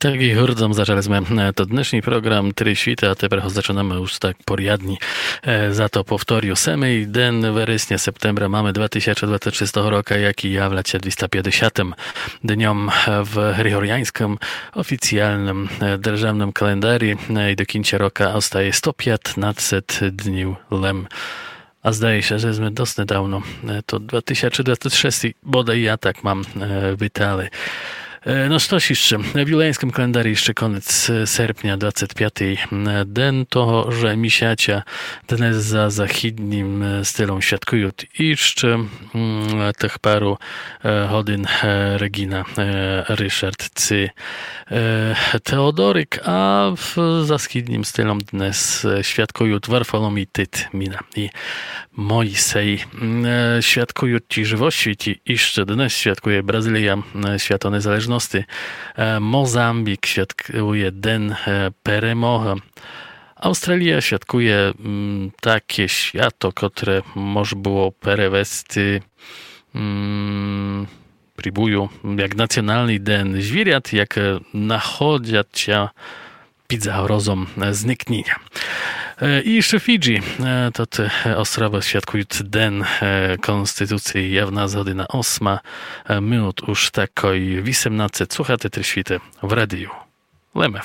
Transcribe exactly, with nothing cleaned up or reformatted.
Tak i hurtom začali sme to dnešný program tri švite a teper ho začíname už tak poriadni. E, za to povtoriu samej den вересня septembra máme dvetisícdvadsaťšesť roka, jaký javľacie dvestopäťdesiatym dňom v Grigorianskom oficjalnym državnom kalendári i do końca roka ostaje sto pätnásť dni lem. A zdaje się, że sme dosť nedávno to dvetisícdvadsaťšesť bodaj ja tak mam wytale. No što jeszcze, w juliańskim kalendarzu jeszcze koniec sierpnia, dwudziesty piąty den toho, że misiacia dnes za zachidnim stylem świadkują jeszcze tych paru godzin Regina Ryszard C. Teodoryk, a w zaschidnim stylem dnes świadkują Warfolomij Tytmina i Mojsej. Świadkują ci żywości, jeszcze dnes świadkuje Brazylia, święto niezależności. Mozambik świadkuje Den Peremoha. Australia świadkuje mm, takie święto, które może było perewesty mm, próbują jak nacjonalny den zwierzat, jak nachodziać się pід загрозом зникнення. І jeszcze Fidżi, to te ostrowy świadkują Den Konstytucji, jawna godzina ósma minut już takoj osiemnaście, słuchate te świty w radiu Lem